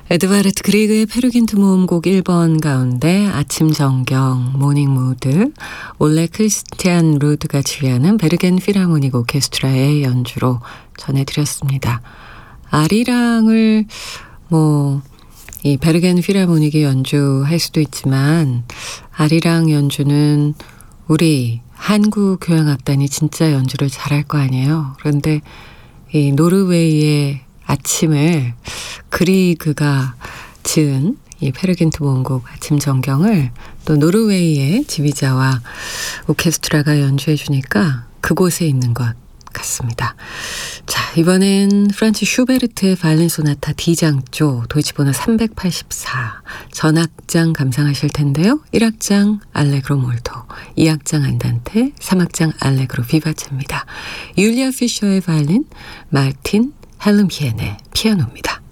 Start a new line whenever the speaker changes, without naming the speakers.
에드바르트 그리그의 페르긴트 모음곡 1번 가운데 아침 정경, 모닝 무드, 올레 크리스티안 루드가 지휘하는 베르겐 필하모닉 오케스트라의 연주로 전해드렸습니다. 아리랑을 이 베르겐 필하모닉이 연주할 수도 있지만 아리랑 연주는 우리 한국교향악단이 진짜 연주를 잘할 거 아니에요. 그런데 이 노르웨이의 아침을 그리그가 지은 이 페르긴트 모음곡 아침 정경을 또 노르웨이의 지휘자와 오케스트라가 연주해 주니까 그곳에 있는 것 같습니다. 자, 이번엔 프란츠 슈베르트의 바이올린 소나타 D장조 도이치번호 384 전악장 감상하실 텐데요. 1악장 알레그로 몰토, 2악장 안단테, 3악장 알레그로 비바체입니다. 율리아 피셔의 바이올린, 마르틴 헬름히엔의 피아노입니다.